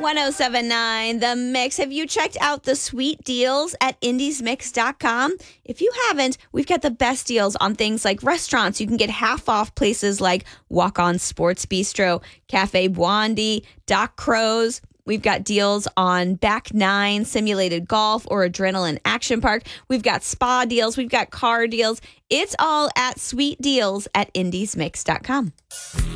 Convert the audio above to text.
1079 The Mix. Have you checked out the sweet deals at indiesmix.com? If you haven't, we've got the best deals on things like restaurants. You can get half off places like Walk On Sports Bistro, Cafe Buandi, Doc Crow's. We've got deals on Back Nine, simulated golf, or adrenaline action park. We've got spa deals. We've got car deals. It's all at sweet deals at indiesmix.com.